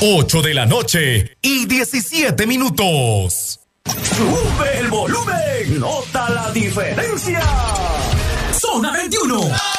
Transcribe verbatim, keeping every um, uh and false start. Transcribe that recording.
ocho de la noche y diecisiete minutos. ¡Sube el volumen! ¡Nota la diferencia! Zona veintiuno.